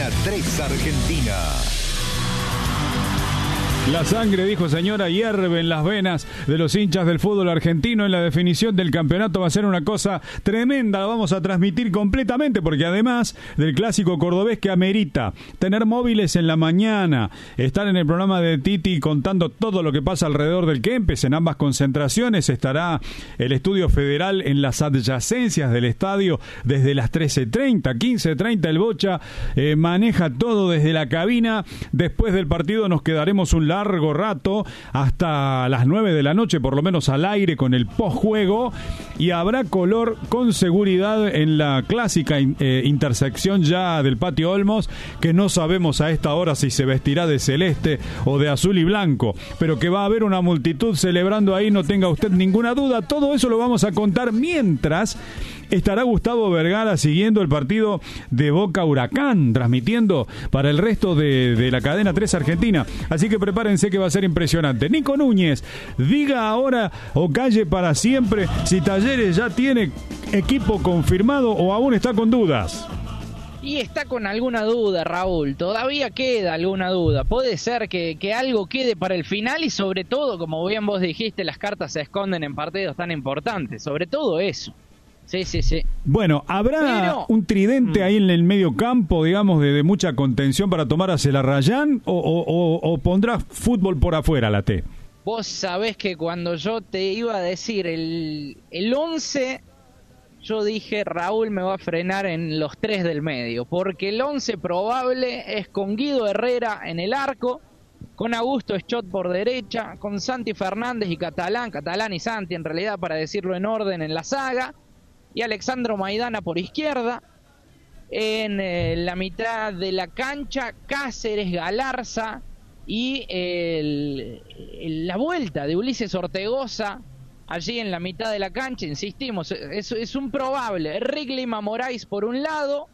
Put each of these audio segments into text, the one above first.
Cadena 3 Argentina. La sangre, dijo señora, hierve en las venas de los hinchas del fútbol argentino. En la definición del campeonato va a ser una cosa tremenda. La vamos a transmitir completamente porque además del clásico cordobés que amerita tener móviles en la mañana, estar en el programa de Titi contando todo lo que pasa alrededor del Kempes. En ambas concentraciones estará el Estudio Federal en las adyacencias del estadio desde las 13:30, 15:30. El Bocha maneja todo desde la cabina. Después del partido nos quedaremos un largo rato hasta las 9 de la noche, por lo menos al aire con el postjuego, y habrá color con seguridad en la clásica intersección ya del Patio Olmos, que no sabemos a esta hora si se vestirá de celeste o de azul y blanco, pero que va a haber una multitud celebrando ahí, no tenga usted ninguna duda. Todo eso lo vamos a contar mientras estará Gustavo Vergara siguiendo el partido de Boca Huracán, transmitiendo para el resto de la cadena 3 Argentina. Así que prepárense que va a ser impresionante. Nico Núñez, diga ahora o calle para siempre si Talleres ya tiene equipo confirmado o aún está con dudas. Y está con alguna duda, Raúl. Todavía queda alguna duda. Puede ser que algo quede para el final y sobre todo, como bien vos dijiste, las cartas se esconden en partidos tan importantes. Sobre todo eso. Sí. Bueno, ¿habrá un tridente ahí en el medio campo, digamos, de mucha contención para tomar a Celarrayán o pondrá fútbol por afuera la T? Vos sabés que cuando yo te iba a decir el 11, yo dije, Raúl me va a frenar en los 3 del medio, porque el 11 probable es con Guido Herrera en el arco, con Augusto Schott por derecha, con Santi Fernández y Catalán y Santi en realidad, para decirlo en orden, en la saga, y Alexandro Maidana por izquierda. En la mitad de la cancha, Cáceres, Galarza y la vuelta de Ulises Ortegoza allí en la mitad de la cancha. Insistimos, es un probable. Riglima Moraes por un lado,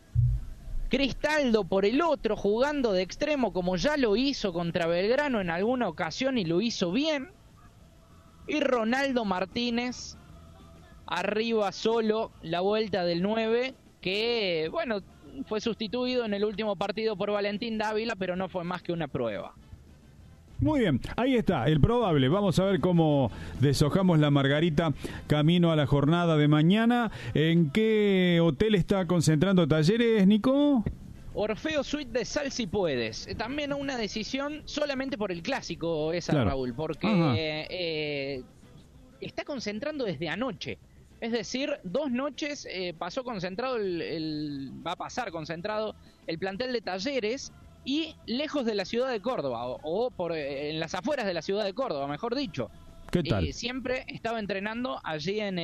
Cristaldo por el otro, jugando de extremo como ya lo hizo contra Belgrano en alguna ocasión y lo hizo bien, y Ronaldo Martínez arriba solo, la vuelta del 9, que, bueno, fue sustituido en el último partido por Valentín Dávila, pero no fue más que una prueba. Muy bien, ahí está, el probable. Vamos a ver cómo deshojamos la margarita camino a la jornada de mañana. ¿En qué hotel está concentrando Talleres, Nico? Orfeo Suite de Sal si puedes. También una decisión solamente por el clásico esa, claro. Raúl, porque está concentrando desde anoche. Es decir, 2 noches pasó concentrado va a pasar concentrado el plantel de Talleres y lejos de la ciudad de Córdoba o en las afueras de la ciudad de Córdoba, mejor dicho. ¿Qué tal? Siempre estaba entrenando allí en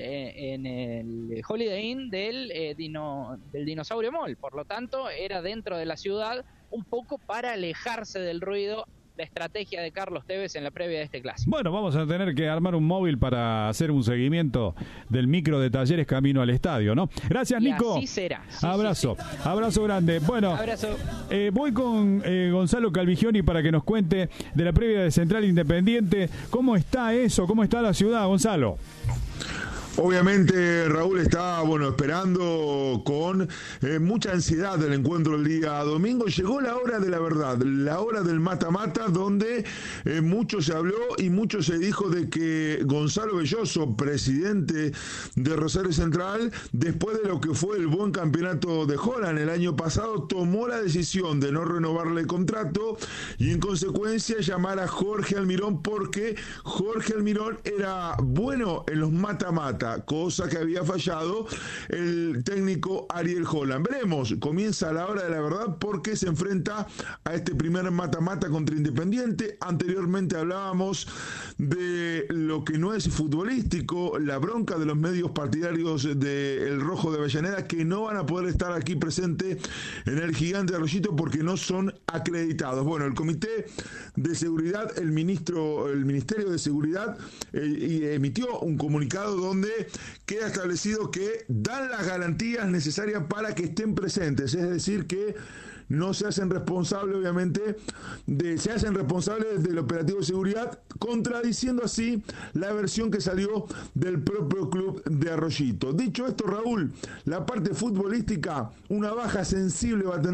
el Holiday Inn del Dinosaurio Mall. Por lo tanto, era dentro de la ciudad, un poco para alejarse del ruido. La estrategia de Carlos Tevez en la previa de este clásico. Bueno, vamos a tener que armar un móvil para hacer un seguimiento del micro de Talleres camino al estadio, ¿no? Gracias, Nico. Así será. Sí, abrazo. Sí. Abrazo grande. Bueno, abrazo. Voy con Gonzalo Calvigioni para que nos cuente de la previa de Central Independiente. ¿Cómo está eso? ¿Cómo está la ciudad, Gonzalo? Obviamente Raúl está esperando con mucha ansiedad el encuentro el día domingo. Llegó la hora de la verdad, la hora del mata-mata, donde mucho se habló y mucho se dijo de que Gonzalo Belloso, presidente de Rosario Central, después de lo que fue el buen campeonato de Holland el año pasado, tomó la decisión de no renovarle el contrato y en consecuencia llamar a Jorge Almirón, porque Jorge Almirón era bueno en los mata-mata, cosa que había fallado el técnico Ariel Holland. Veremos, comienza la hora de la verdad porque se enfrenta a este primer mata-mata contra Independiente. Anteriormente hablábamos de lo que no es futbolístico, la bronca de los medios partidarios del Rojo de Avellaneda, que no van a poder estar aquí presente en el Gigante de Arroyito porque no son acreditados. Bueno, el Comité de Seguridad, el Ministerio de Seguridad emitió un comunicado donde queda establecido que dan las garantías necesarias para que estén presentes, es decir que no se hacen responsables, obviamente, se hacen responsables del operativo de seguridad, contradiciendo así la versión que salió del propio club de Arroyito. Dicho esto, Raúl, la parte futbolística, una baja sensible va a tener